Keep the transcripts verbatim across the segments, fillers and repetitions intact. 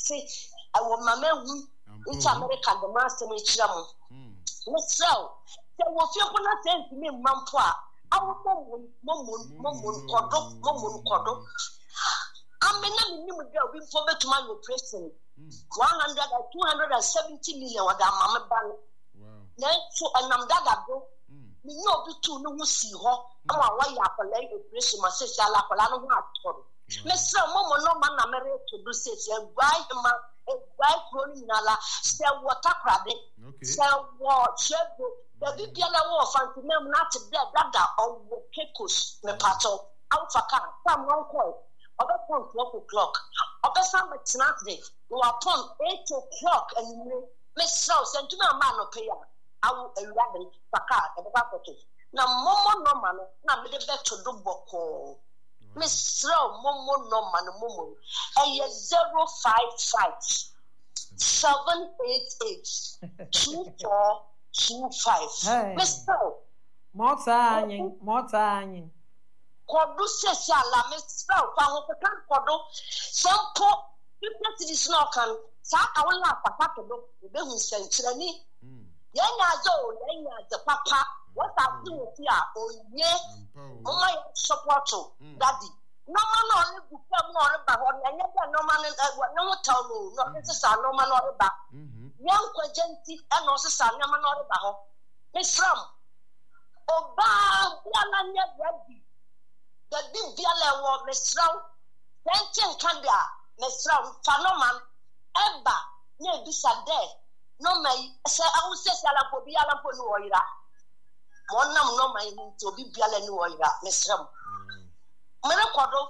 say I will mama who in America the master may chiramu. Miss Row, there was your pona sent to me, Mampoa. Our mom, mom, mom, cordo, mom, cordo. I'm a new girl before to my prison. One hundred and two hundred and seventy million what I'm a bank. Then so and I'm that go. Me no be too no see her. I'm a way up a lady operation, my sister La Polano. Miss Mom, no man, I'm married to do six and why am I a white rolling nala, sell water crabbing, sell what, shed the big yellow wolf and to them not to dead that or kekos, me pato, out for car, some one call. About twelve o'clock. About some Saturday, you are upon eight o'clock and Miss Rose and to my man of pay. I will a rabbit, Paka, and the property. Now, Momo no man, now be the back to do boko. Miss Rose, Momo no man, Momo, a year zero five five seven eight eight two four two five. Miss Rose, more time, more time. Kodu sesi ala me spell kwa ho kan kodu sampo fifty cities no kan sa ka wala papa to do be hu sentrani ye nya zo ye nya ze papa what have do with ya oye o my support daddy no man no le bu fam no re ba ho nya nya no man no tell no no se sa no man no re ba yan kwagenti e no se sa nya man no re ba ho misram oba wala nya daddy the big Biala war Mesrow, Pension Candia, Mesrow, Fanoman, Eba, near Bissade, no may say, I will say Salapobi Alaponuira. One nam no may to be Biala Nuira, Mesrow. Meracodo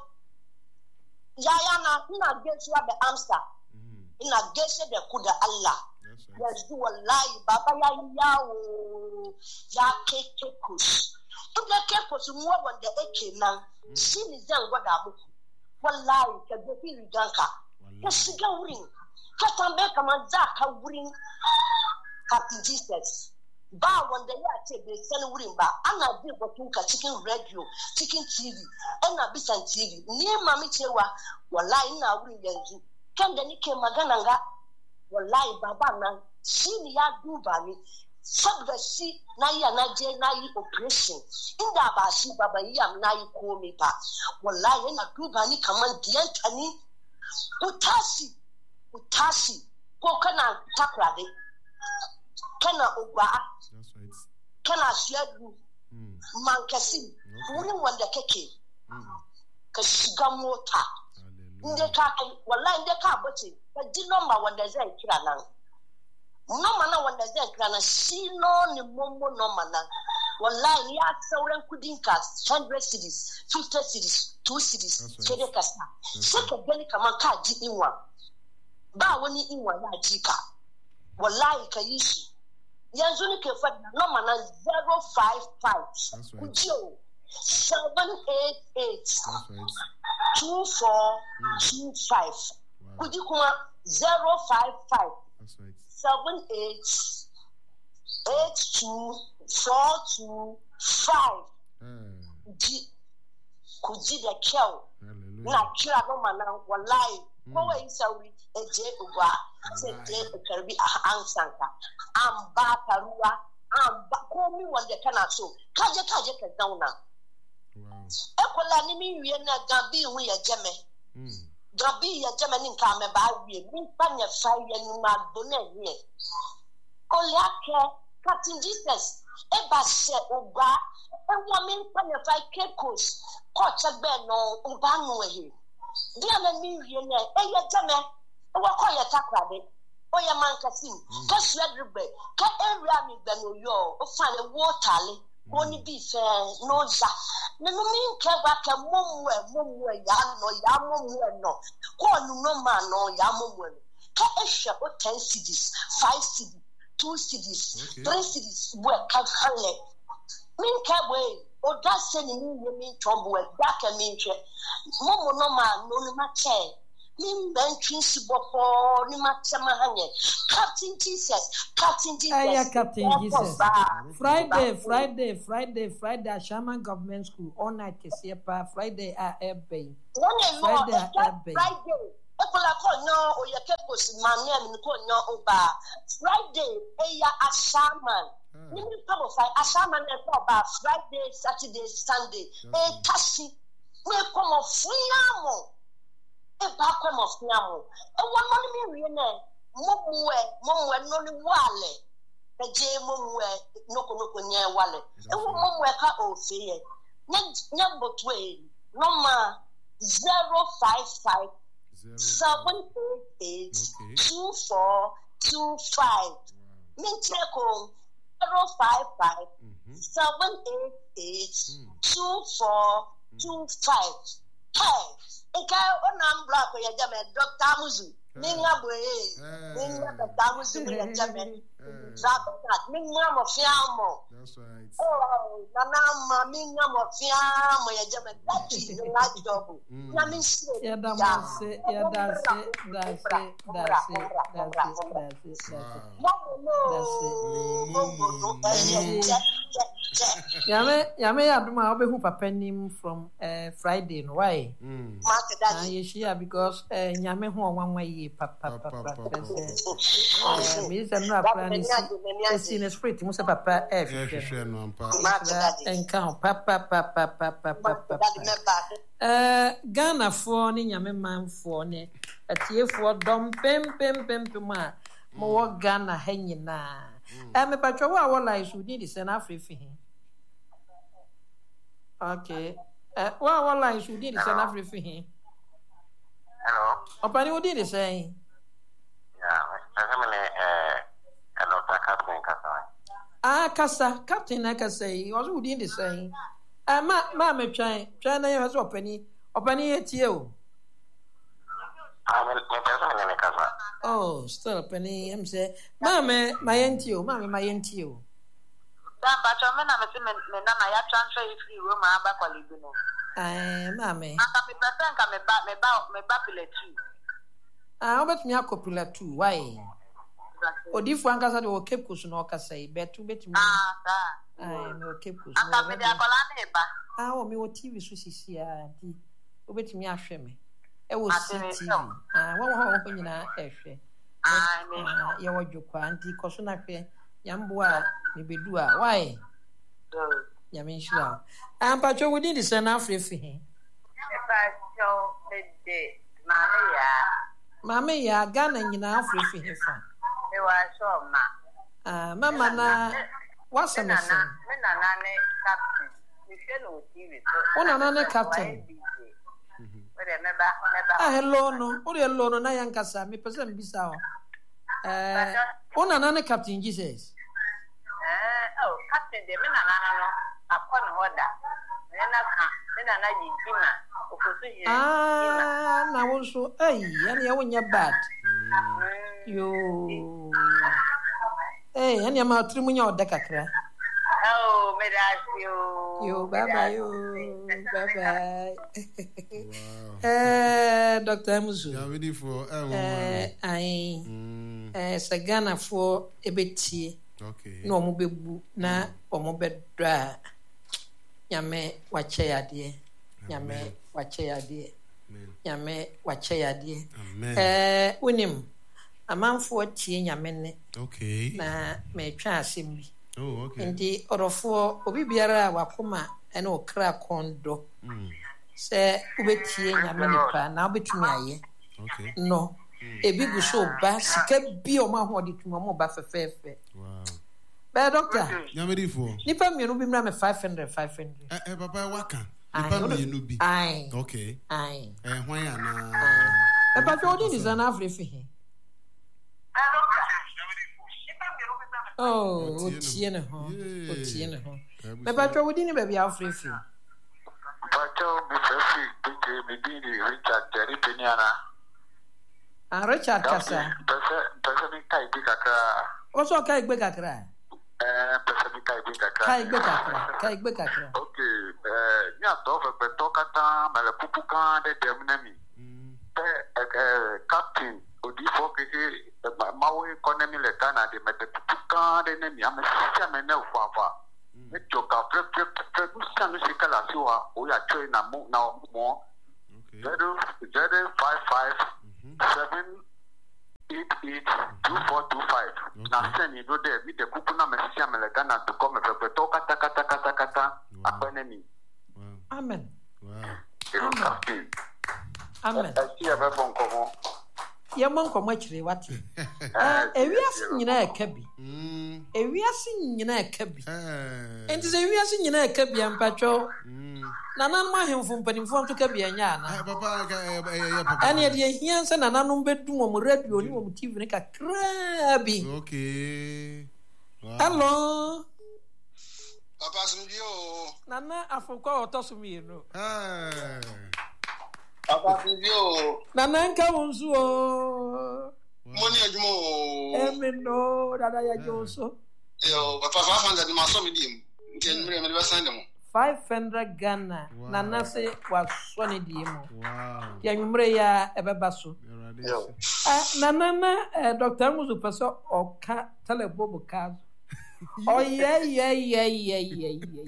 Yayana, in a gate the Amster, in a gate the Kuda Allah. Yes, do a lie, Baba Yao, Yake Kush. The campus more when the eke now. She is young. What I one lie can be Riganka. Yes, she go ring. Captain Beckham and Zaka ring. Captain Jesus. Bar one day I take the sell ring bar. And I did what you chicken radio, chicken T V, and a bit and T V. Near Mammy Chewa, one lie now ring you. Can the Nike Magananga? One lie Babana. She ya do by me. Subvesi na ya na je na yi operation inda ba shi baba yam na yi komi ba wallahi yana duba ni kaman diyantani utashi utashi ko kana takrade kana ogwa kana shiyadu mankasi wurin wanda kake ka shiga mota inde ka wallahi inde ka bace ka ji number wanda zai kira nan no mana wanda zai kira na shi no ni momo no mana wallahi ya sauran kudin ka one hundred cities fifty cities two cities kede kasa sai ka gani kaman ka ji inwa ba wani inwa ya ji ka wallahi ka yi shi yanzu ni ke fada no mana zero five five kujiyo seven eight eight two four two five kuji kuma zero five five seven eight eight two four two five. Kuji kuji the cow. Na kira no mana wallahi. Ko we isawi eje ugwa se je karbi ansanka. Amba paruwa amba ko mi wanda kana so. Kaje kaje ka zauna. Wow. Ekola ni mi wiye na gabi hu ya jeme. Mm. Gabi ya jeme ni nka me ba wiye. Mi pa nya fa ye ni ma bone ye. Oliake Captain Jesus e ba se ugwa e wo mi pa nya fa kekos ko chegbe no uba nu ehe. Dia na mi wiye na e ye jeme e wo ko ye takrade. O ye man kasim. Ka swedrebe ka area mi gbe no yo o fa le waterle. Only be fair, no ja. No mean Kebaka Mumwe, Mumwe, Yano, Yamu, no. Call no man, no Yamu. Kaesha or ten cities, five cities, two cities, three cities, where Kakale. Mean Cabway, or just sending me mean trouble, back and mean Momo no man, no mache. Min benching Siboko, Nimatamahanye, Captain Jesus, Captain Jesus. Aya Captain Jesus. Friday, Friday, Friday, Friday, Shaman Government School, all night Kesiepa, Friday at Airpay. Friday at Airpay. Ekola konyo oyeke si mane mi konyo oba. Friday eya asaman. Ni mi pabo fai asaman e ko ba Friday, Saturday, Sunday. E kasi me komo fiamo. E ba komo fiamo. E wono ni mi wi na momwe momwe no ni wale. E je momwe noko noko nye wale. E wo momwe ka ofiye. Nya nya botwe no ma zero five five seven eight eight two four two five. Min check on zero five five seven eight eight two four two five. Hey, eka onam black ya jame Doctor Muzu. Minga boye. Minga Doctor Muzu ya jame. Zabat minga mo fiamo. That's right. Oh, nana minga mo fiamo ya jame. That is the job. Na min say. Ya da mase, ya da se, da se, da se, da se, da se, da se. Yame, yame ya duma obehu papa nim from uh, Friday no why? Mm. Ah, yeah, because uh, nyame ho wanwa yi papa papa. Eh, me say no plan is in spirit mo say papa eh hwehwe no ampa. Enka papa papa papa papa. Eh, Ghana for ni nyame man for ni atie for dom pem pem pem pem a mo wo Ghana ha nyina. Eh, me patwa wa wo lai su ni di se na afrifi. Okay. Uh, what what line should did send everything? Hello. Opani what did say? Yeah, I'm uh, a doctor captain Kasa. Ah, Kasa, Captain I can say, he was who did say. Ah, ma, ma, me try, try na has opani, opani at you. I'm a person in Kasa. Oh, still penny, I'm say, Mamma, my aunt you, Mamma, my aunt you. Dan ba cho me na me se me na na ya transfer free room aba kwalibi no. Eh, mame. Aka me person ka me ba me ba me ba pillar two. Ah, obet me akopila two. Why? Odifu ankasa de o Cape Coast no kasa e betu betimi. Ah, sa. Ah, me o Cape Coast. Aka me de akola na e ba. Ah, o me o T V so sisi a di. Obetimi ahwe me. E wo C T V. Ah, wo wo ho nyina ehwe. Ah, me. Ye wo dwokwa anti koso na hwe. Yamboa me bedua. Why? Yami shira. Ampa cho wudi di sana afrefi he. E ba cho me de mame ya. Mame ya Ghana nyina afrefi he fa. E wa so ma. Ah, mama na wasa me so. Me na na ne captain. Me hwe no T V so. Ona na ne captain. Wede me ba me ba. Ah, hello no. O hello no na yankasa me pese mbisa o. Eh, ona na ne Captain Jesus. Eh, oh, captain de me na na no. Akọ no hoda. Me na ka, me na na jima. Ofosu je. Ah, na wo so, eh, yani ya wonya bad. Yo. Eh, yani ma trimunya oda kakra. Oh, me da you. Yo, bye bye yo. Bye bye. Eh, Doctor Muzu. You ready for eh ai eh Sagana for ebeti. Okay. No mo bebu na omo bedra. Nyame wache yade. Nyame wache yade. Nyame wache yade. Amen. Eh unim amanfo tie nyame ne. Okay. Na me twa asem bi. Oh, okay. Ndi orofo obi biara wakoma ene okra kondo. Mm. Se ubetie nyame ne pa na obetumi aye. Okay. No. Ebi gu so ba sika bi o ma ho de tuma mo ba fefefe. Wow. Ba doctor. You ready for? Nipa mienu bi mra me five hundred five hundred. Eh eh papa waka. Nipa mienu bi. Ai. Okay. Ai. Eh hwan ana? Eh papa odi ni sana afrefi he. Oh, otie ne ho. Otie ne ho. Me papa odi ni ba bi afrefi. Pacho bisefi dike bidini Richard Jerry Penyana. Ah, Richard Kasa. Pese pese mi kai bi kakra. Oso kai gbe kakra. Eh pese mi kai bi kakra. Kai gbe kakra. Kai gbe kakra. Okay, eh nya to fe pe to kata mele pupuka de demnami. Pe eh captain odifo ke mawe economy le Ghana de mete pupuka de nemi amesi me na ufafa. Me joka pre pre pre nusa nusa kala siwa o ya choi na mo na mo. Okay. zero zero five five seven eight eight two four two five. Now send you know there with the kupuna message Americana to come and to kata kata kata kata apenemi. Amen. Wow. Amen. Amen. I see a phone call. Your monk or much what? A reason in a cabby. A reason in a cabby. And is a reason in a cabby and patrol. Nana ma him from penny form to cabby and yana. And yet he answered an unknown bedroom or radio on T V like a crabby. Okay. Hello. Papa Silvio. Nana, I forgot to toss me, no. Papa Silvio. Nana, come on, Money Admo. Amen, no, that I also. Yo, Papa found that my son medium. Can you remember sending? Five hundred Ghana. Nana say was Swanny Dimo. Wow. Young Maria Ebabasso. Nana, Doctor Muzupaso or cat telebobo cars. Oh, yeah, yeah, yeah, yeah, yeah, yeah,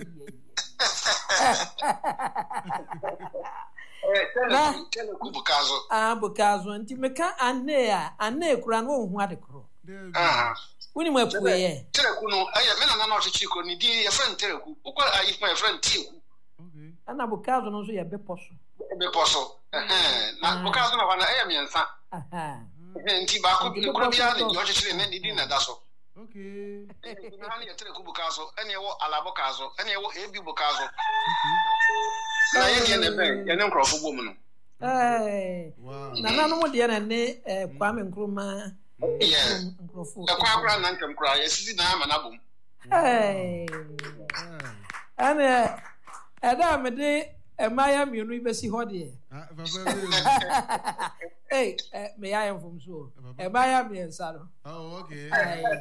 yeah. Ah, Bukazo, and Timeka, and Nea, and Ne Crano, what a crow. When you went away, Telecuno, I am not a chico, indeed, a friend Telecu. What are you, my friend Tio? And Abukazo knows you a bepostle. Bepostle. Not Bukazo, I am your son. Aha. And Tibaco, the Colombian, Georgia, and then dinner, that's all. Okay. Honey, a telecubucazo, any or alabocazo, any or abubucazo. I am a young crop woman. Hey, Nana, no, dear, and Kwame Nkrumah. Yeah, a quack and can cry, a sitting arm and album. Hey, and a Adam a day, a Miami University Hodier. Hey, may I am from so? A Miami and Saddle. Oh, okay.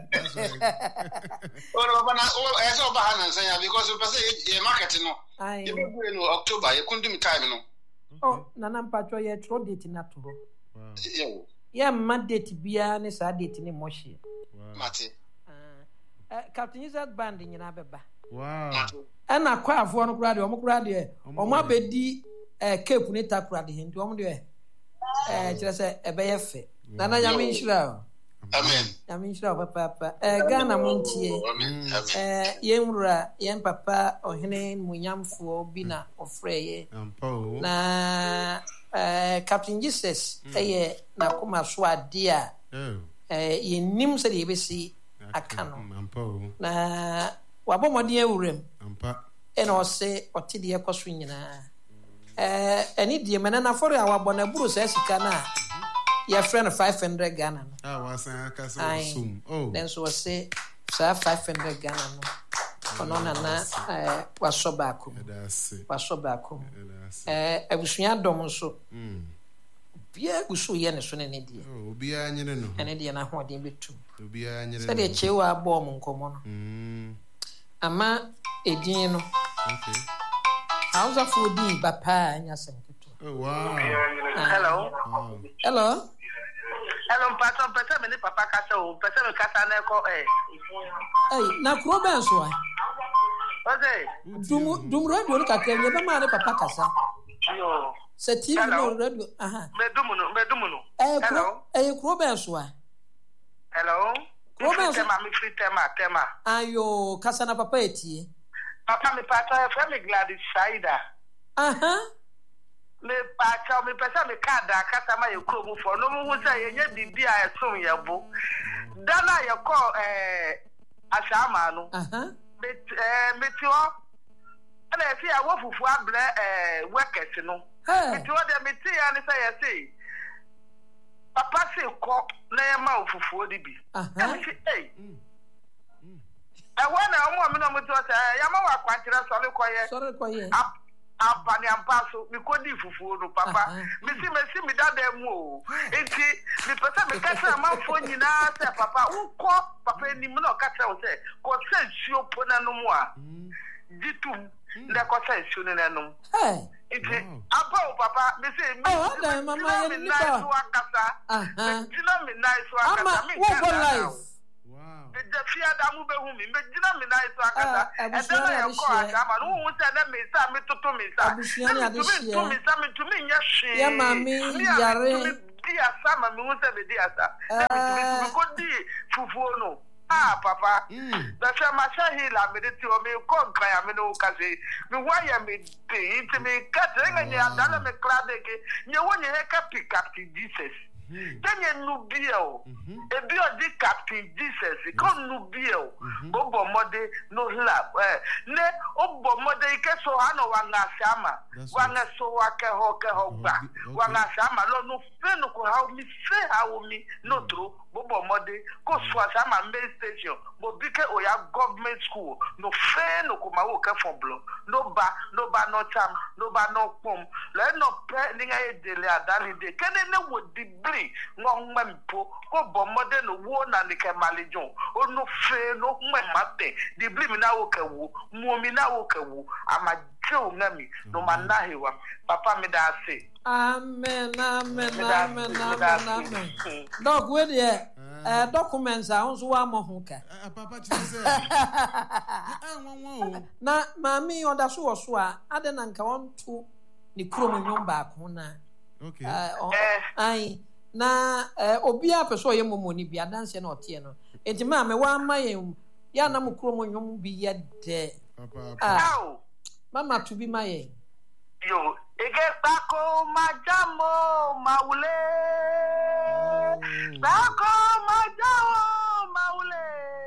Well, as of Bahana, because you say marketing. I in October, you couldn't do me time. Oh, Nanam Patro, you trolled it in that. Yeah, mad date be an is a date in Moshi. Matty. Captain is that banding in Ababa. Wow. And I quite have one grad or grad or my bedi a cape nita crad him to omde. Just a bayafe. Nana Yamin Shrow. Amen. Yamin Shrow, Papa. Ghana Montier. Yemra, Yam Papa, or Hene, Munyam for Bina or Frey. Na Captain Jesus, a Nakuma Swa dear. Ye nims at A B C. A canon. Na Wabomadi Urim. And or say, or Tidia Coswina. Eh, any dear man, and I for our Bonabru says you can. Your friend of five hundred Ghana. Ah, was I soon. Oh, then so say, sir, five hundred Ghana. Onona was so back. Was so back. Eh, I was near Domoso. Bia Gusu Yen is an idiot. Oh, be a Indian and I want him to be a Indian. Said a chewa bomb on common. Ama Edino. Okay. How's a foodie, Papa, and yes. Oh, wow. Hello. Hello. Hello, Papa, Papa, many Papa Casso, Papa Catanaco. Hey, now, Crobans, why? Doom, Doom Red will cut you never mind Papa Cassa. Said Tim, Red. Aha. Medumuno, Medumuno. Hello. Hey, Crobans, why? Hello. Crobans, Mammy, free tema, tema. Are you Cassana Papeti? Papa, me pata family glad is cider. Uh-huh. Me pata me pesa me kada kata ma yekomu for no mu say ye bibia e tun ye bo. Dana ye call eh asama no. Uh-huh. Me eh me tio. Ana e fi awo fufu abre eh workers no. Me tio de me ti ya ni say ye say. Papa say ko na ye ma fufu odi bi. Uh-huh. Hey. I want a woman of Yamawa Quantira Solid Quiet. Solid Quiet. Up on the Ampasso, we could live for Papa. Missy Messi, me that they move. It's the person me catch a mouth for you now, Papa. Who call Papa Nimino catch out there? Cause says you put a no more. Ditum, the cause soon and no. Hey, it's about Papa. Missy, oh, Mamma, nice Wakasa. Uh huh. You know me nice Wakasa. The fear that move home, but you know me nice to Akata, and then I am called Gaman, who would tell me, Sammy to me, to me, to me, yes, mammy, dia sama me hu se me dia sa na me ko di fufuo no ah papa da se ma sha hila me de ti o me ko nkan ya me no ka se me wa ya me de nti me ka te nga nya da na me klade ke nye wo nye ka pick up Jesus Tanya nubiel ebi o di Captain Jesus ko nubiel bo bo mode no hla eh ne o bo mode ke so ano wa nga sama wa nga so wa ke ho ke ho gba wa nga sama lo no fe no ko ha mi fe ha o mi no tro bo bo mode ko so sama main station bo bi ke o ya government school no fe no ko ma wo ke fon blo no ba no ba no cham no ba no pom le no pe ni nga e dele adali de kene ne wo di ngomempo ko bomode no wo na ne kemalijon onu fe no mmate di blimi na wo kawu muomi na wo kawu amajo ngami no manahewa papa me da se amen amen amen amen amen dog we there eh documents a unso wa mo ho ka papa ti se eh won na mami oda so wo so a ade na nka won to ni krom nyom ba ko na okay eh ai na eh obi a peso ye momoni bi adanse na otie no enti ma me wa ma ye ya na mukro mo nyom bi ye de papa ah mama to bi ma ye yo ege pako majamo maule pako majamo maule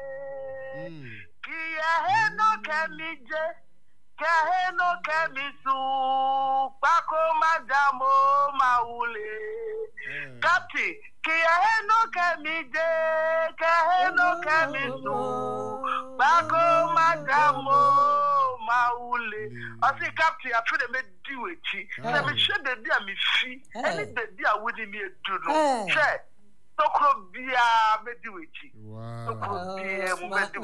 kiya heno kemije kaheno kemisu pako majamo maule Captain, Kiaheno Kamide, Kaheno Kamisu, Bako Madamo, Maule. I say, Captain, I feel they may do it. Let me show the dear me fee, and the dear wouldn't me do no. Say, no crop beer, may do it. Wow. No crop beer, may do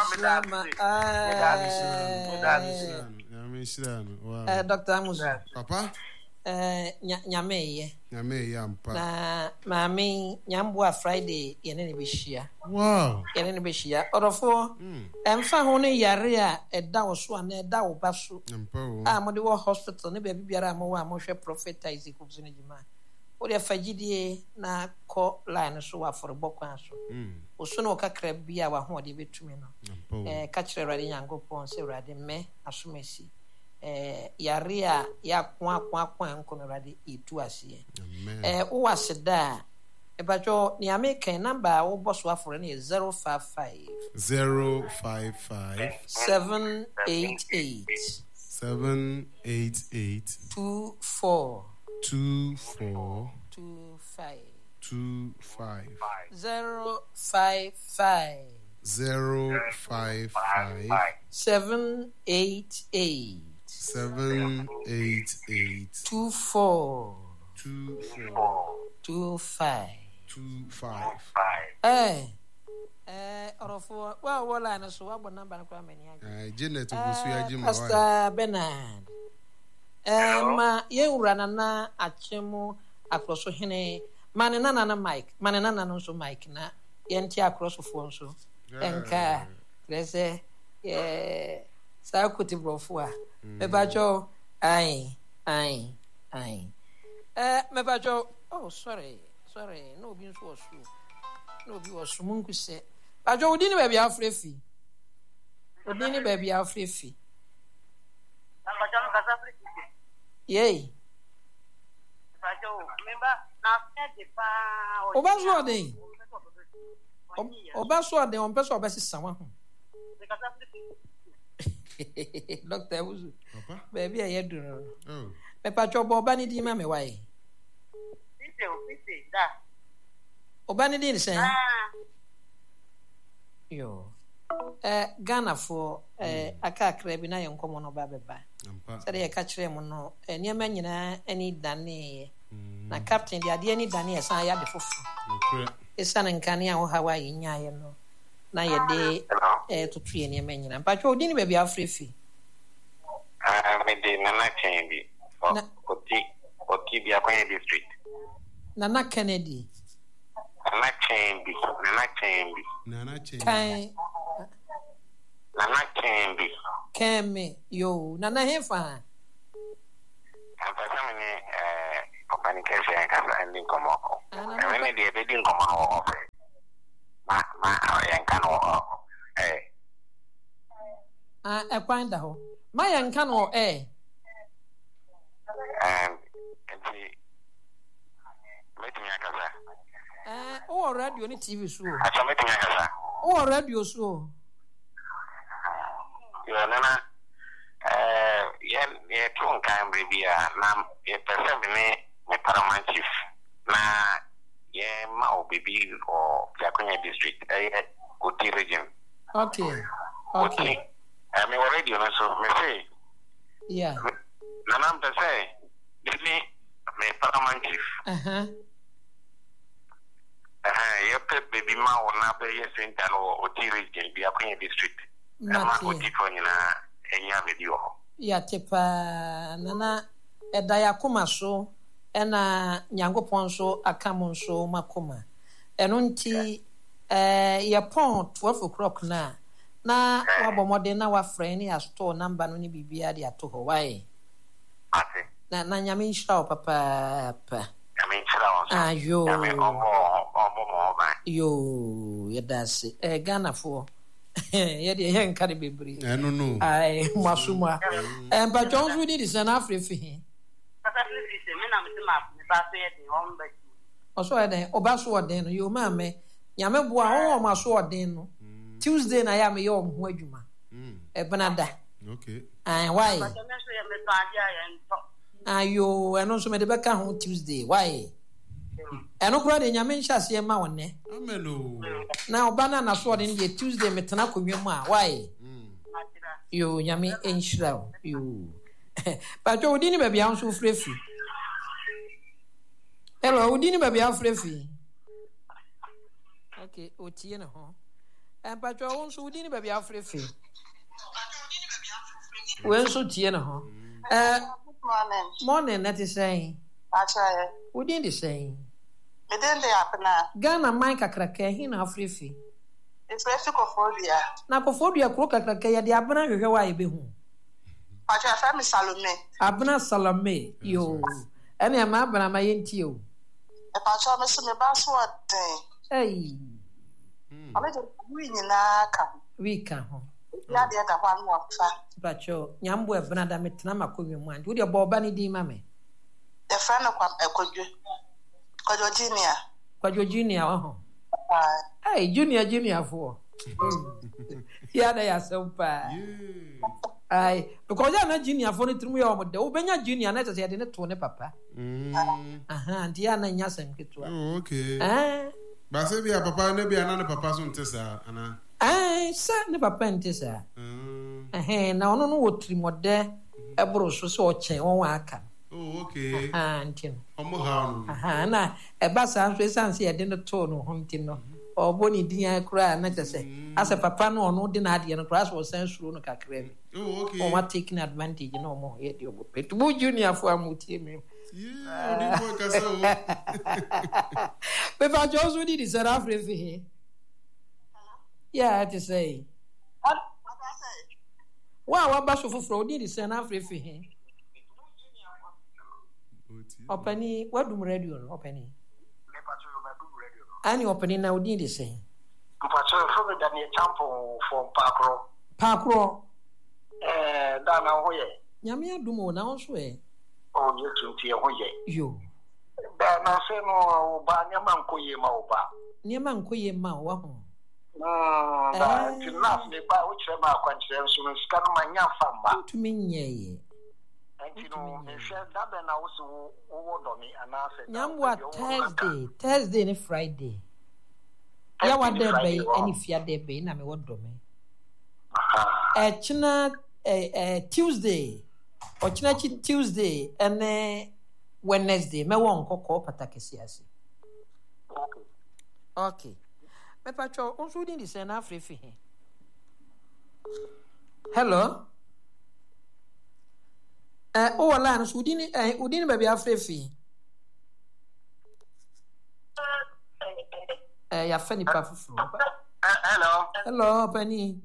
it. Uh, Doctor Amusa. Papa? Eh nyame ye nyame ye ampa na mami nyamboa Friday ye ne be hia wow ye ne be hia orofo emfa ho ne yare a eda wo so na eda wo ba so ampa wo ah mo de wo hospital ne be biara mo wa mo hwe prophet Isaac Kubuzu ne jima o de fagidie na ko line so wa for bokwan so o so no kakra bia wa ho de betumi no eh ka kire rade nyankopon se rade me asomasi eh yaria ya kwa kwa kwa nkono rade etu ase eh wo waseda e bajo ni american number wo boss wa for na zero five five zero five five seven eight eight seven eight eight two four two four two five two five zero five five zero five five seven eight eight seven eight eight two four two four two five two five. Eh eh orofo wa wala na so wa bo number na kwa mani aje. Eh Janet ogusu ya jima wa. Pastor Bernard. Eh ma ye wura na na achemu akroso hene mane na na na mic mane na na no so mic na ye nti akroso fo nso. Enka lese eh sa kuti brofo a me bajo ai ai ai eh me bajo oh sorry sorry no bi nso osu no bi osu munku se bajo odi ni ba bia afrefi odi ni ba bia afrefi na bajo no kasa afrefi yey bajo memba na fede pa obazo ode obazo ode on peso obesi sanwa ho kasa afrefi Doctor Abuzu. Papa? Baby, I do no. Oh. Me pacho Obani di mame why? Pise o pise da. Obani di say. Ah. Yo. Eh Ghana for eh aka kra bi na ye nkomo no ba beba. Ampa. Say dey ka kire mo no eniema nyina ani dane na captain di ade ani dane e san ya de fofu. Okay. Esa na nkane a wo Hawaii nyaye no. Na ye de eh tutu ye eniema nyina. Pacho odi ni ba bi afrefi. Ah, me de Nana Kennedy. Oti Oti bi akwa district. Nana Kennedy. Nana Kennedy. Nana Kennedy. Nana Kennedy. Kai Nana Kennedy. Keme yo Nana hefa. Ampa sa me eh company kese kasa ending komoko. Eme de be din komo no ofe. Ma ma yenka no eh. Ah, e kwan da ho. Ma yenka no eh. Um, enti meeting akasa. Eh, o radio ni T V so. Acha meeting akasa. O radio so. Yo nana eh yen ye tun kan bibia na ye person me me paramount chief na ye ma o bibi o Jakonya district eh Oti region. Okay. Okay. I mean already on so me say. Yeah. Nana am say Dili me paramount chief. Uh-huh. Eh ye pe bibi ma o na be ye center no Oti region bi Jakonya district. Ma Oti ko nyina enya video. Ya tepa nana eda ya koma so ena Nyankopon so akam so makoma eno nti eh ye pon twelve o'clock na na wabomode na wa friend ya store number no ni bibia de ato ho why ate na na nyame nshira papa pa nyame nshira won ayo nyame omo omo mo ba yo yedase eh Ghana fo ye de ye nka de bebre eh no no ai masuma eh pa jonsu di di na afrefi Oso eden oba so odin no yo ma me nyame boa ho o ma so odin no Tuesday na ya me yo ho adwuma e benada okay ah why ayo eno so me de beka ho Tuesday why eno kura de nyame nhase ma wonne amen o na oba na na so odin de Tuesday metena konwem a why yo nyame enhira yo pa jo odin ba bia so frefi hello odin ba bia frefi okay otie na ho en pa jo won so odin ba bia frefi wen so tie na ho eh morning morning that is saying acha odin dey saying me den dey apna Ghana man kakraka hi na frefi e frefi ko fodia na ko fodia kro kakraka ya de abana hwehwe wa ye be hu acha fa mi Salome abana Salome yo ene ma abana ma yenti o e pa cha me se me ba so odin ei ale je wi ni na ka wi ka ho ya de da kwa no fa pa cho nyambo e bana da metena makonwe mu ande wo de bo ba ni di ma me e fra na kwa ekodwe kodwo junior Kwadwo junior wa ho ah ei junior junior fo ya da ya sempa ai because ya na junior fo ni trimu ya o de wo benya junior na tese ya de ne to ne papa mm aha ndi ya na nya sem ketwa oh okay eh ba se bia papa na bia na ne papa so ntesa ana eh sa ne papa ntesa mm eh na ono no wo trimu de ebro so so o chen won wa aka oh okay ah ntin omo ha no aha na e ba sa so esanse ya de ne to no ho ntin no obo ni din akura na tese asa papa no ono de na ade no kura so san suru no kakra bi oh okay o ma taking advantage no mo ye de obo petu junior fo amutie me yeah odi mo kasa o be ba jozu di di sara frefi he yeah to say wa wa ba so foforo di di sara frefi he opani wadum radio no opani ani opani na odi di say mpacho from Daniel Champo from Pakro Pakro eh da na ho ye nyame adum o na wo so e o ye tuntie ho ye yo da na se no ba nyama nkoye ma o ba nyama nkoye ma wa ho mm da tinaf ne ba o chere ma akwankyere so no sika no manya famba tumi nyeye antino me hwe da be na wo se wo wo do mi ana se nyamwa Thursday Thursday ni Friday ya wa de be any fia de be na me wo do me eh china eh eh Tuesday o china chi Tuesday ene Wednesday me won kokko patakesi ase okay okay me pacho on so di se na afrefi he hello eh o wala no so di ni eh udi ni ba bi afrefi eh ya fani pa fufu hello hello pani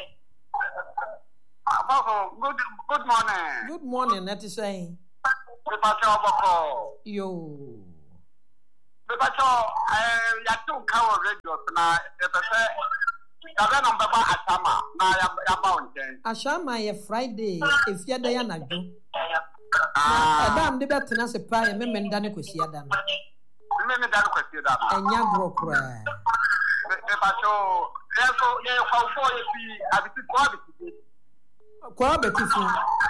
Abako, good good morning. Good morning, that is saying. Mpacho Abako. Yo. Because uh, ya two cow radio na epese ya be no baba asama na ya ya ba onten. Ashama ye Friday if ya da ya na dwo. Ah, adam de betena se pa ye memenda ne kwesi ada no. Memenda ne kwesi ada no. Enya gro kura. Because so ye ye kwa fo ye fi abiti kwa abiti. Kwa abiti fu.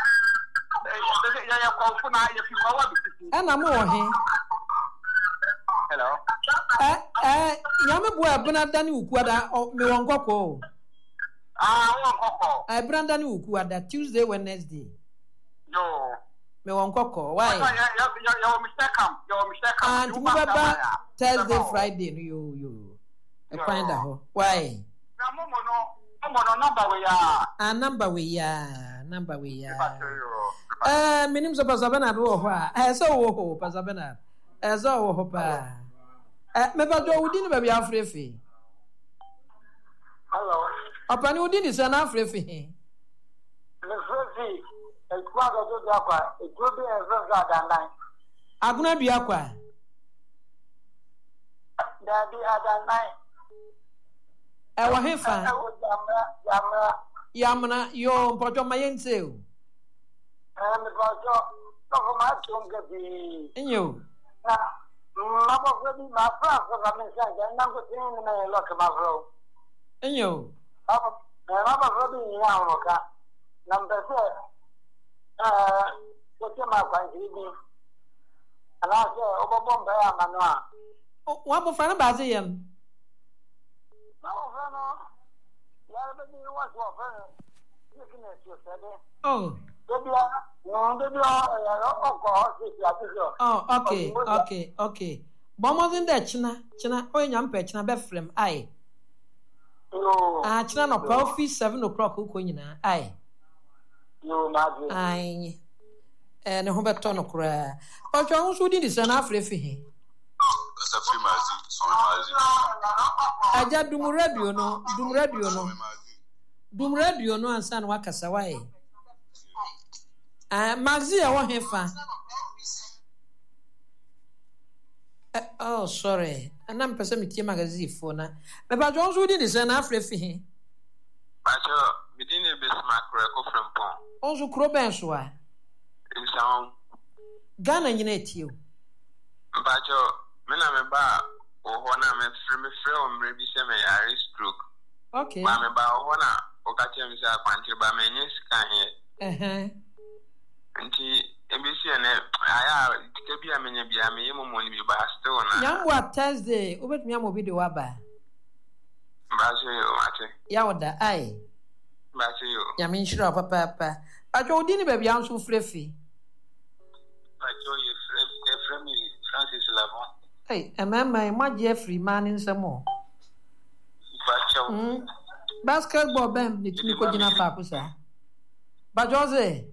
Ya ya kwa fo na ye fi kwa abiti. Ana mo wo he. Hello. Eh eh yame bo abuna dani ukuada me wonkoko. Ah, wonkoko. Eh branda ni ukuada Tuesday Wednesday. No. Me wonkoko. Why? Ya ya ya mistake am. Ya mistake am. And we baba Thursday Friday you you. E find that ho. Why? Na momo no, momo no number we ya. Ah number we ya, number we ya. Eh minim so pasabana do ho a. Eh so wo ho pasabana. Eh so wo ho pa. Eh me ba do udi ni ba bia afrefi. Hello. Opani udi ni sana afrefi. Le frefi, e kwa do do da kwa, e do bi e zo za da nai. Aguna dua kwa. Da bi ada nai. E wa hefa. E wo jamra, jamra. Yamna yo mpojo mayense o. Eh me ba jo, to ko ma tunga bi. Enyo. Na ma ba ko bi ma fra ko ga me sa ga na ko tin ni me lo ka ma fro. Enyo. Aba ma ba ko bi ya ho ka. Number four. Eh ko te ma kwa ji bi. Ala se o bo bo ba ya ma no a. Wa bo fa na ba ze yem. Ma bo fa no. Ya ba ni wa so fa. Ni ki ne so sa de. Oh. Dobia, no dobia ya oko si si atiso. Oh, okay, okay, okay. Bomozin de china, china o nyam pe china be frem ai. No. Ah, china no pa office seven o'clock ko nyina ai. No, maji. Ai. Eh ne ho beto no kura. O twa ho so di se na afre fi he. That's a free mazi, so mazi. Aja dum radio no, dum radio no. Dum radio no ansa na wakasa wai. Ah, Maxi I want hefa. Uh, oh, sorry. And I'm person with magazine for na. Me ba Jones wudi ni se na afre fi he. Bacho, me din e be smack reko from pon. Onzo kro ben so a. Insaon. Ghana nyina etio. Bacho, me na me ba o ho na me free me free o mre bi se me yare stroke. Okay. Ba me ba o ho na o ka che me se akwanti ba me nyi scan here. Eh eh. Nti mbisi ene aya dike bia menya bia me yemo moni bi ba still na Nyamwa Thursday obetumi amobi de waba. Bacho yo ate. Ya oda ai. Bacho yo. Ya min shira papa papa. Bacho odi ni ba bia nso frefi. Bacho ye frem e frem Francis Lavon. Hey, emema ma Jeffrey man nsemo. Bacho. Mm. Basketball bem ni tumi ko gina fa ko sa. Bacho ze.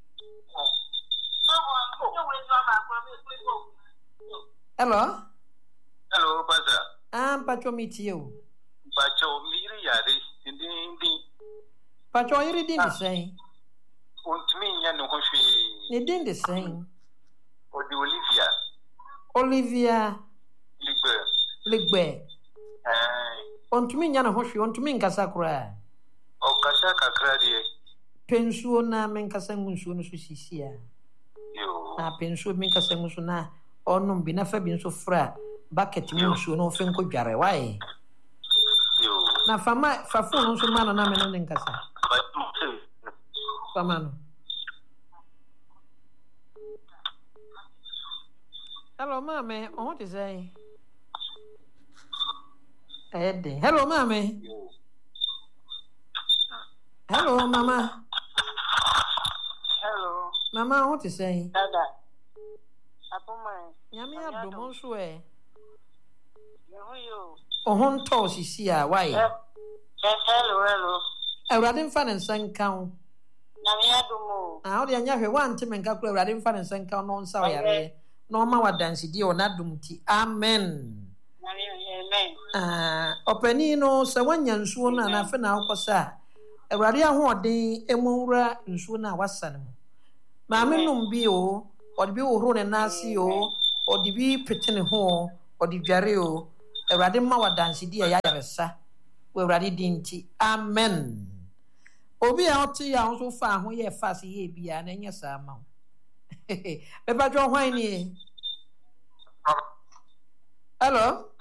Hello? Hello, Baza. Ah, Pacho meet you. Bacho miri yare ndin ndin. Pacho iri din the same. Untumi nya no hwe. Ni din the same. Odi Olivia. Olivia Ligbe. Ligbe. Eh. Ontumi nya no hwe, ontumi nkasa kura. O kasa kakra de. Pensuo na menkasa ngunsuo no so sisia. Yo. Na pensuo menkasa ngunsuo na onum bi na fa bi nso fra bucket mu nsuo no fe nko dware why. Yo. Na fama fa phone nso ma no na me no nkasa. Fama no. Hello mama, what is say? Ede. Hello mama. Hello mama. Hello. Mama, what is say? Dada. Apoma. Nyame adomo so e. Yo yo. Ohon to sisi a why? Hello, hello. Awurade mfa ne nsan kan. Nyame adomo. Ah, o de anya hwe wante menka kura awurade mfa ne nsan kan no nsa yare. No ma wadansi di o na dumti. Amen. Amen. Ah, opani no se wanya nsuo na na fe na akosa. Awurade ahoden emwura nsuo na wasane mo. Ma menum bi o, odi bi wo horo ne nasi o, odi bi petene ho, odi dware o Awurade ma wadanse di ya yaresa wo Awurade di nti amen obi a otu ya nso fa ho ye fa se ye bia na nya sa ma be ba jo hwan ni hello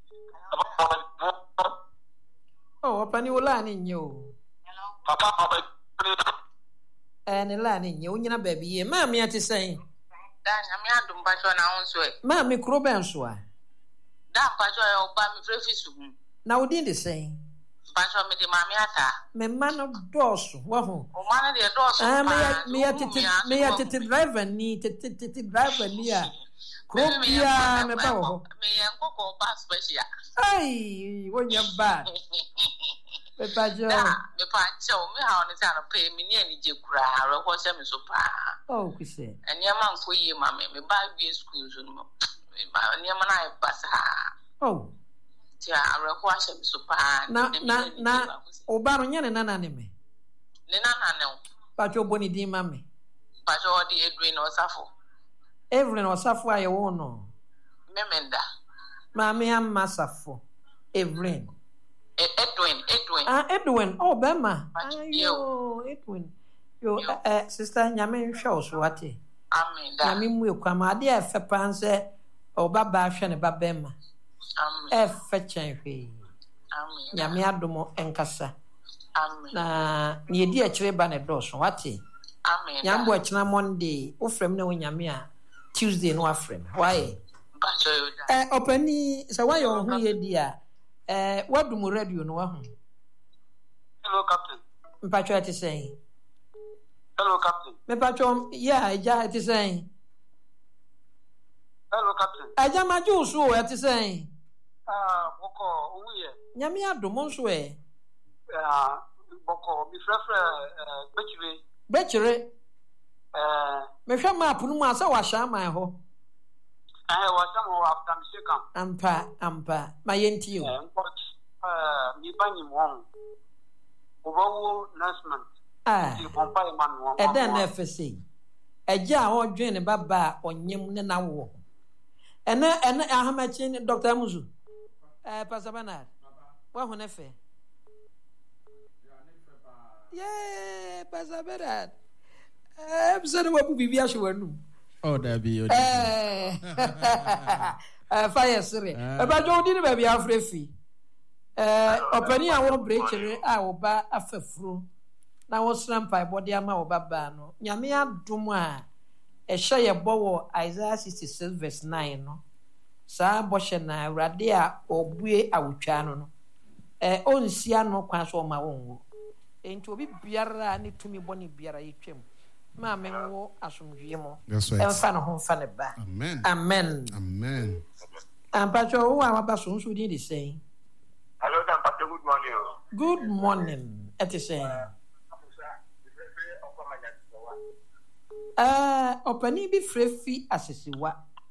oh opani wala ni nyo papa papa eh ne la ni nyo nyina ba bi ye ma me ati sen da nyame adom ba so na won so e ma me kro ben so a da ba so e oba me frefi su na odi de sen ba so me de mami ata me ma no doso wa ho o ma na de doso ah me me ya tete me ya tete driver ni tete tete driver ni a kro bia me ba ho me ya nkoko ba special ai wonya ba pe pa jo me pa nche o me ha oni ta no pe me ni ani je kura re ko se me so pa oh kuse ani ama nko yi ma me me ba bi school so no ma ani ama na ba sa oh tia re ko se me so pa na na na o ba ro nyane na na ne me ne na na ne o pa jo boni din ma me pa jo di Edwin Osafo Evelyn Osafo aye wo no memenda ma me am masafo Evelyn Edwin Edwin ah Edwin oh bema ayo Edwin yo eh sister nyame nhwe oswate amen da nyame mu ekwa ade efe panse oba ba hwe ne babema amen efe chenhwe amen nyame adomo enkasa amen na ne edi akire ba ne doso wate amen nyambo akina Monday ofrem na wonyame a Tuesday no afrem why ba jo yo da eh opani se why on hu ye dia eh wadum radio no wa hu Hello, Captain. mpacho ati saying Hello, Captain. me pacho yeah eja ati saying Hello, Captain. eja maju so ati saying Ah, Boko, Uye. nyame adomo so e Ah, Boko, mi frefre, eh, Betchire. bechire Eh, me hwa map no mu asa wa sha man ho eh, wa samo after me shake am. ampa ampa ma yenti o Eh, but eh, mi bani mo. Obawo announcement. ah Ti pompa e man mo. e den na efese eja a odwen ne baba onyem ne na wo ene ene ahamachi ni Doctor Amuzu eh Pastor Bernard wa hu ne fe yeah Pastor Bernard eh bisane wa bu bibia hwe wanu oh da bi o eh eh fire sire e ba jo di ne ba bia afrefi eh opani a wo breakere a wo ba afafuro na wo srampa body ama wo baba no nyame adom a ehye ye bowo Isaiah sixty-six verse nine no saa boshe na Awurade a obue awotwa no no eh onsia no kwan so ma wonwo enti obi biara ne tumi boni biara yetwem ma menwo asomdwie mo emfa no ho mfa ne ba amen amen amen ampacho wo a ba so nso di de sen hello dan pastor good morning good morning eti sen eh opani bi frefi asesiwa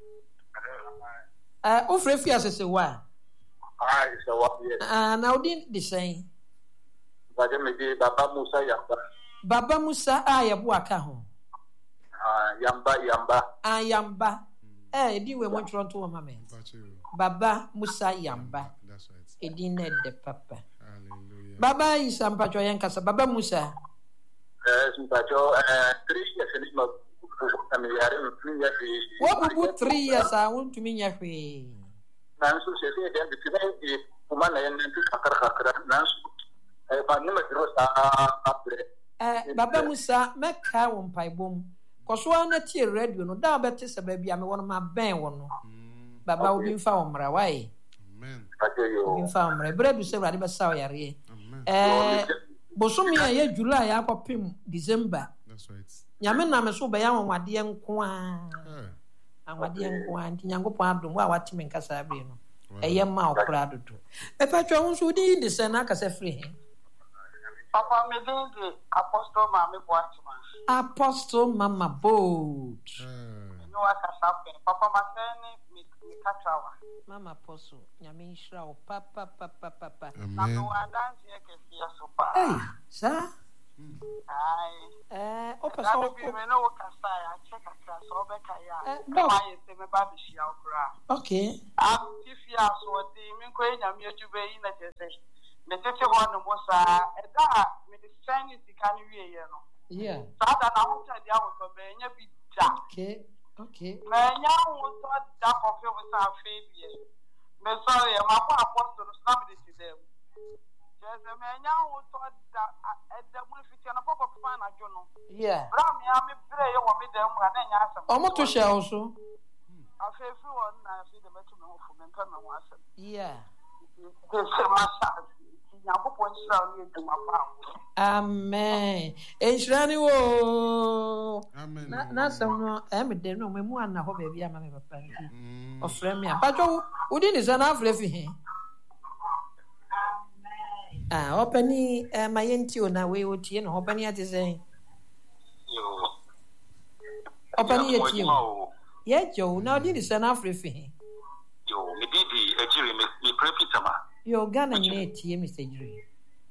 eh o frefi asesiwa ah so what yes ah na odin di sen baje me di baba Musa Yamba baba Musa ayebo aka ho ah Yamba Yamba ah Yamba eh di we mo tronto wo mama baba Musa Yamba that's right edin na de papa hallelujah baba Isa mpacho yankasa baba Musa eh simpacho eh three years ni ma familiar ni ya fi wo bubu three years a wontumi nya hwe nan so se se den bi ne kuma na yan tu kakar kakar nan so eh ba ni ma dro sa apre eh baba Musa meka wo mpaibom koso na tie radio no da beti se ba bia me wono ma ben wono baba obi mfa wo mra wai amen ayo obi mfa wo mra bredu se Awurade be saw yare eh bosomi a ye July akopim December that's right nyame na me so be ya wonwade nko a awade nko a nti Nyankopɔn adom wa watime nkasa abe no eye ma okra dodo e patwa won so di de se na akasa free he Papa, me dey Apostle Mama Boachima. Apostle Mama Boat No akasa Papa masene mi mi katrawa. Mama Apostle nyame nhira o papa papa papa amen No adanse e kesi so pa. hey sa Aye. Eh, o person o me no kasa ya check akra so be ka ya. Ma ye se me ba be hia okra. Okay. Am tifia so di mi ko enya mi adube yi na jese. Me tete ho no mo sa e da me de send sika ni wie ye no. Yeah. Sa da na ho cha dia ho so me nya bi da. Okay. Okay. Me nya ho so da ko fe wo sa fe bi. Me sorry, ma ko apostle so na me de dem. Jese me nya ho so da e da mo fitia na papa papa na jo no. Yeah. Bra me a me bre ye wo me dem ra na nya asem. O mo to share also. Afefu won na afi de metu me ho fu me nka me ho asem. Yeah. Amen. Enshirani wo. Amen. Na na some em de no me mu ana ho ba bia ma me papa nti. O frɛ me abajo udi ni sana afre fi he. Ah, opani eh mayenti o na we o tie no opani ate sen. Yo. Opani ye tie o. Ye jo na udi ni sana afre fi he. Yo, me didi ejiri me me prepita ma. Yo Ghana nyina tie Mister Jiri.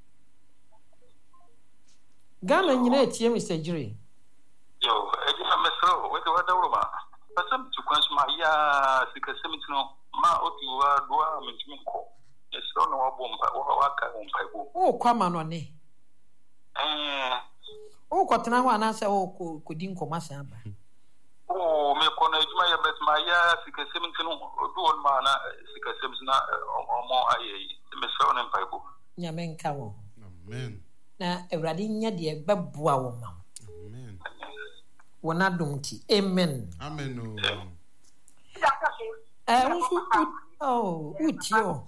Ghana nyina tie Mister Jiri. Yo, eji ma mesro, we do wada uruma. Pasam tu kwansuma ya sikasemi tino ma otu wa doa mentimi ko. Esro no wabo mpa wa waka mpa bo. O kwama no ne. Eh. O kwatena ho anasa o kodi nkoma san ba. Oh, me kono ejuma ya betma ya sikasemi tino do on ma na sikasemi na omo ayi. Me so ne mpa bo. Nyame nka wo. Amen. Na Ewrade nya de babua wo ma. Amen. Wona domti. Amen. Amen. Oh. Eh, unsu oh, utio.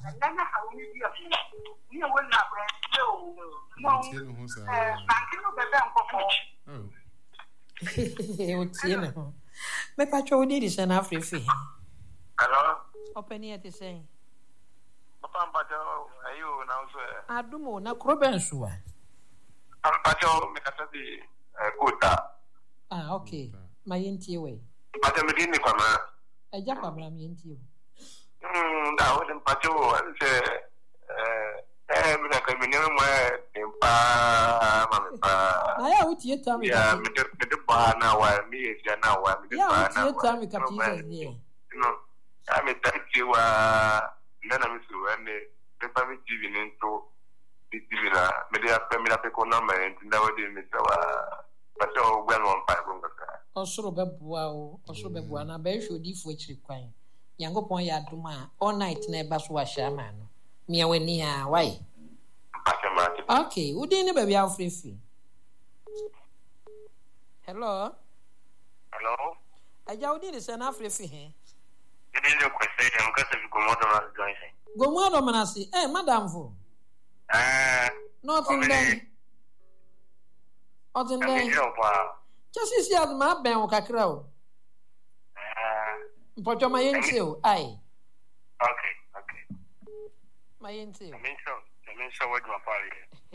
Utio no. Me pa cho di di na Afrifi. Hello. Open here to say. Papa Mbajo, ayo na uso. Adumo na krobensu a. Mbajo me kata di kota. Ah, okay. Mayenti we. Mbajo me dini kwa ma. Eja kwa mra mayenti o. Mm, da wo Mbajo se eh eh me ka me nyame mo tempa ma me pa. Na ya utie tami. Ya me de me de ba na wa mi e ja na wa me de ba na. Ya utie tami ka Jesus ni. No. Ya me tanti wa nana mi su ane pepa mi T V nento T V la me de apẹ mi la pe ko na me ntinda wa de mi sawa pata o gwa no mpa ko ngaka osoro bebua o osoro bebua na be hwe odifu akiri kwan Nyankopon ya adom a all night na eba so wa shama no mia wani a why okay udin ne ba bia afrefi hello hello aja udin se na afrefi he idin de kwese dem ka se gomodo na join gomodo manasi eh madam vo eh nothing then nothing then just see as ma ben o kakra o eh mpocho ma yense o ai okay okay ma yense o menso menso wa dwa pare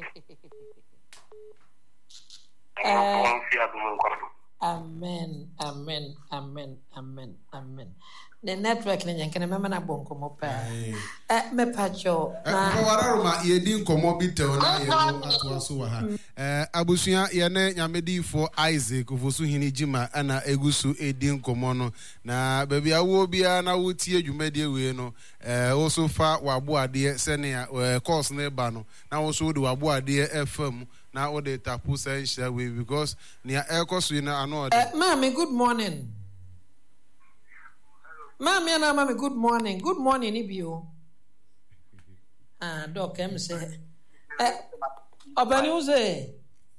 amen amen amen amen amen the network na nyankene mema na bonko mo pa eh me pacho na ko wararo ma ye di nkomo bi te na ye no ato so wa ha eh abusua ye ne nyamedifo Isaac ofosu hini jima ana egusu edi nkomo no na baby awo bia na wotie adwumade we no eh wo so fa wabo ade se ne course ne ba no na wo so de wabo ade fm na wo de tapu say share we because near ekoso na ano eh mama good morning. Mama na mama good morning. Good morning Ibio. Ah doc em say. Eh obani uze.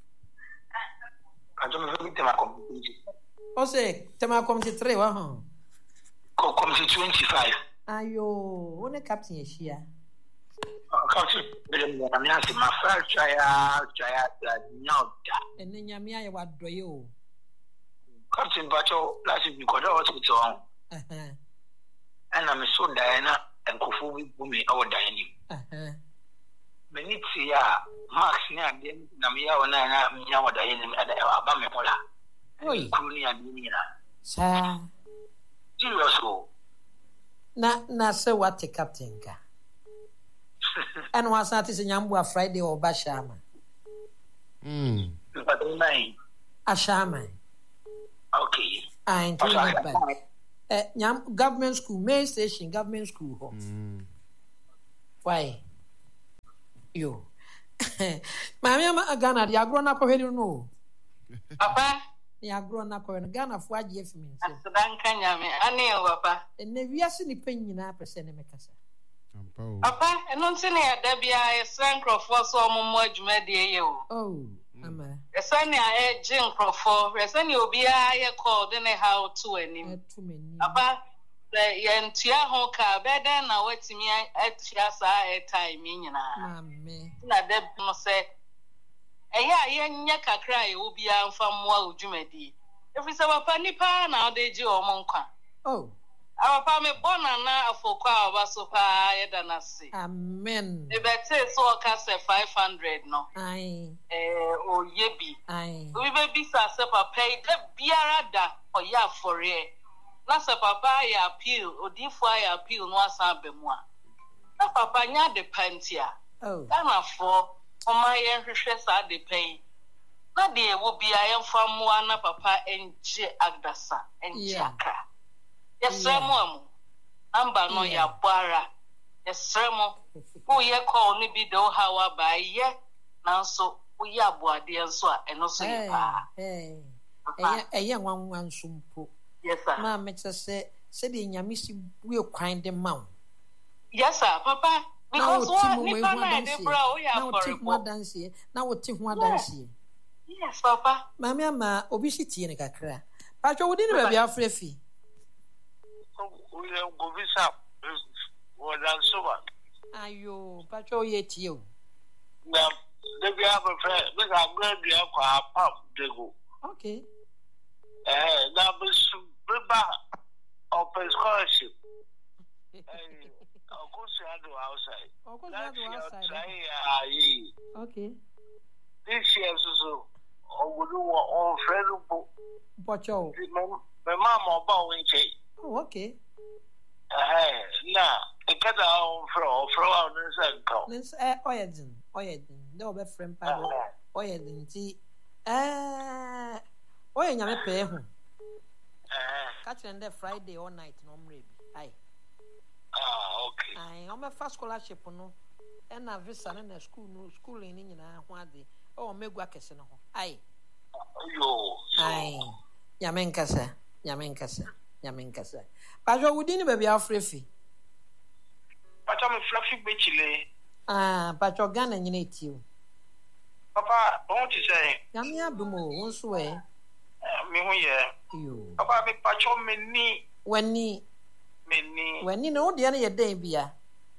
Anjo me vi tema kom. O say tema kom ti three wa ho. Ko kom ti twenty-five. Ayo, one captain yeshia. Captain, bele mo na asi ma fa chaya chaya nyoda. Enne nyame aye wa doye o. Captain bacho last week ko do hospital. Eh. Ana me so da na enkofu bi bumi awo da ni. Eh. Beniti ya Max ni ade na me ya wona na me ya wada ni aba me pola. Oi. Kuru ni ade ni na. Sa. Serious o. Na na se what captain ka. And was at is nyambu a Friday or bashama. Mm. Ashama. Okay. I ain't bad. Uh, nyam government school, main station, government school. Ho. Mm. Why? Yo. Mami ama Ghana di agro na koheli no. Papa, ni agro na koheli Ghana fo agye fi mi nse. Asadan kanyame, ane o papa. Enne wiase ni pan nyina pese ne mekasa. Papa, eno nti ne ya da bia e san crofo so omomo adwuma de ye o. Oh, ama. E san ya e jin crofo, e san ya obi a ye call de ne how to anim. To meni. Papa, the ye ntua ho ka beda na watimi atua sa e time nyina. Mame. Na de no se eya ye nya kakra ye obi a mfa moa odwumadi. Efi se papa nipa na odeji o mo nkwa. Oh. Our family born and now for car was so far than I see. Amen. The better so cast five hundred no. Aye. Eh, oh, yebi. Aye. We baby sa pay the biarada or ya for ye. Nasa papa ya appeal or defy appeal no asabe moi. Na papa nya de pantia. Oh. Tana for on my end request are the pay. Na de will be I am from one papa and J Agdasa and Jaka. Yes, Remo. Amba no ya bara. Yes, Remo. Who ye call ni bi do how by ye. Now so we ya boade and so and also ya. Hey. Eh, eh, one one sumpo. Yes, sir. Ma me say said in Yamisi will find the mount. Yes, sir, Papa. Because what we find the bro, ya for more dance here. Now what take more dance here. Yes, Papa. Mamma, ma obesity in a cacra. But you wouldn't be afraid fee. We have go visa. What else so much? Ayo, but you yet you. Now, let me have a friend. We have going to have a pub to go. Okay. Eh, now, Mister Open scholarship. Of course, you have to outside. Of course, you have to outside. Okay. This year, so, I would do on friend. But you, my mom about winter. Oh, okay. Eh, now, the cat on floor, floor on the center. Let's eh, Oyedin, Oyedin. No, be friend, Pablo. Oyedin, see. Eh, Oyen, you may pay him. Catch them there Friday all night, no, maybe. Aye. Ah, okay. Aye, on my first scholarship, no. And a visa in the school, no schooling in one day. Oh, me go a no. Aye. Yo. Aye. Yamenkasa, Yamenkasa. Yamenkasa. But you wouldn't be afraid. But I'm a fluffy bitchile. Ah, but you're gonna need you. Papa, what you say? Yamia Bumo, one sway. Me, you. Papa, me patcho me ni. When ni, me when you know the other day, beer.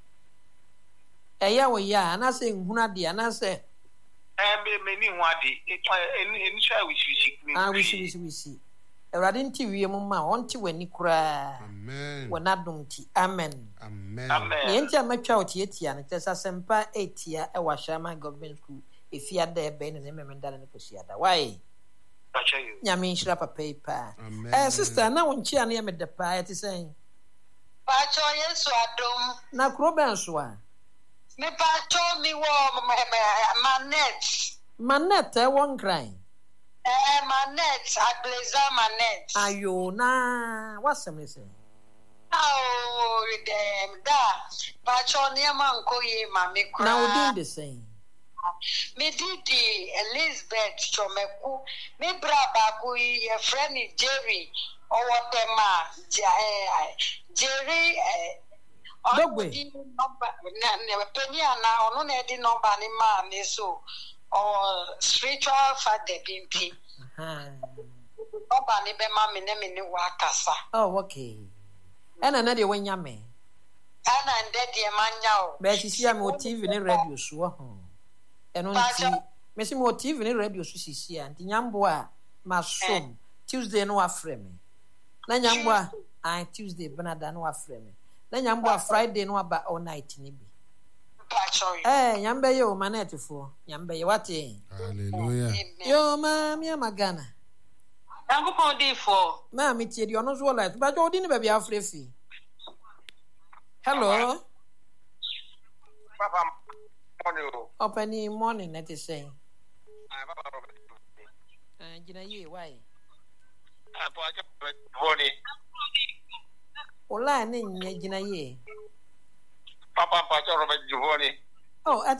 A ya, ya, and I say, Hunadi, and I say, I may mean one day. It's any child which you see. I wish we see. I didn't tell you, Mamma, want to when you cry. Amen. When I don't, amen. Amen. Amen. The entire my child yet, and it is a semper eight year, a washama government school. If you had there been an emment done in the Pusiata. Why? Yamin shrap a paper. Eh, sister, now when she and him at the pie, it is saying, Pacho, yes, I don't. Now, Crobanswa. Me pacho me warm, my net. Manette, I won't cry. Eh, my net, I blaze my net. Are you na? What's the missing? Oh, damn, da. Pacho near Manco, ye, mammy, now do the same. Me didi Elizabeth Chomeku, me brabaku, your friend Jerry, or what the ma, Jerry, Dogway. Penny now, no, I didn't know Banny man, so, or spiritual father Bimpi. Oh, Banny Bema, Minemi, Wakasa. Oh, okay. And another when you may. Anna and Daddy Emmanuel. But you see, I'm on T V and radio, so. And on Messi more T V and radio, so she see, and Yamboa, my son, Tuesday no frame. Then Yamboa, I Tuesday, Bernard no frame. Then Yamboa Friday no about all night, Nibi. Eh, Yambe yo, manette for Yambe, what eh? Hallelujah. Yo, mammy, Magana. Uncle Pondy for Mammy, you're not so light, but you didn't be afraid. Hello. Papa, Opening morning, that is saying. Ah, Papa Robert. Ah, Gina ye, why? Ah, Papa Robert. Ola, Nin, Gina ye. Papa Papa Robert Giovanni. Oh, at